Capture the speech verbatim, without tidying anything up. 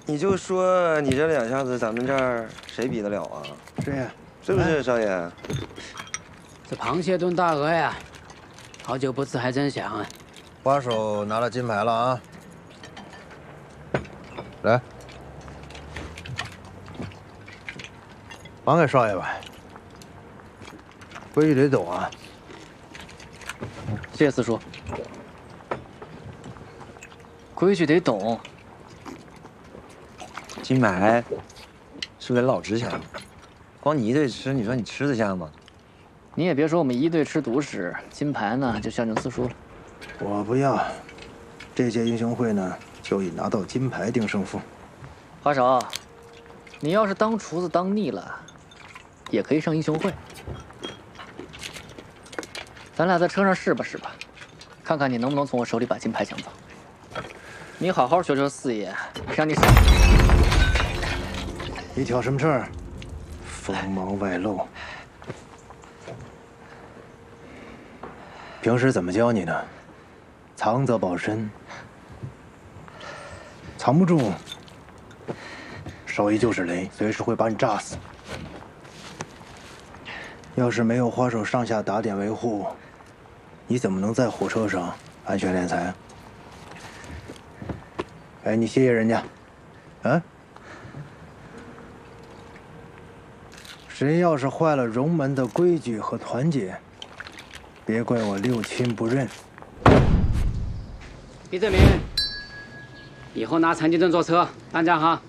你就说你这两下子，咱们这儿谁比得了啊？ 是呀， 是不是，少爷？ 这螃蟹炖大鹅呀，好久不吃还真香啊！ 花手拿了金牌了啊！来，还给少爷吧。规矩得懂啊。 谢谢四叔。规矩得懂。 金牌是不是老值钱了？光你一队吃，你说你吃得下吗？ 你也别说我们一队吃独食，金牌呢就象征四叔了。 我不要，这届英雄会呢就以拿到金牌定胜负。 花手，你要是当厨子当腻了，也可以上英雄会。咱俩在车上试吧试吧，看看你能不能从我手里把金牌抢走。你好好学学四爷，让你上。 你挑什么事儿？锋芒外露。平时怎么教你的？藏则保身，藏不住，少一就是雷，随时会把你炸死。要是没有花手上下打点维护，你怎么能在火车上安全敛财？哎，你谢谢人家，啊？谁要是坏了荣门的规矩和团结，别怪我六亲不认。 毕正明，以后拿残疾证坐车，当家哈。